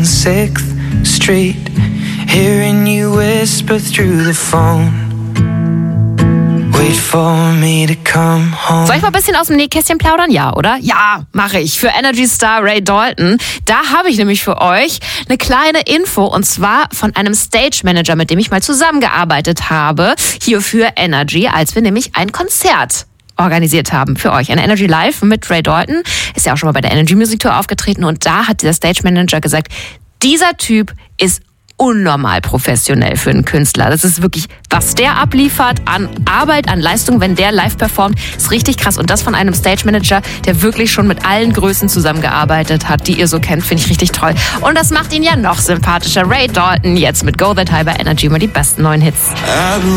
6th Street, hearing you whisper through the phone. Wait for me to come home. Soll ich mal ein bisschen aus dem Nähkästchen plaudern? Ja, oder? Ja, mache ich. Für Energy Star Ray Dalton. Da habe ich nämlich für euch eine kleine Info, und zwar von einem Stage Manager, mit dem ich mal zusammengearbeitet habe, hier für Energy, als wir nämlich ein Konzert organisiert haben für euch. Eine Energy Live mit Ray Dalton. Ist ja auch schon mal bei der Energy Music Tour aufgetreten, und da hat dieser Stage Manager gesagt, dieser Typ ist unnormal professionell für einen Künstler. Das ist wirklich, was der abliefert an Arbeit, an Leistung, wenn der live performt, ist richtig krass. Und das von einem Stage Manager, der wirklich schon mit allen Größen zusammengearbeitet hat, die ihr so kennt, finde ich richtig toll. Und das macht ihn ja noch sympathischer. Ray Dalton jetzt mit Go That High bei Energy, mal die besten neuen Hits.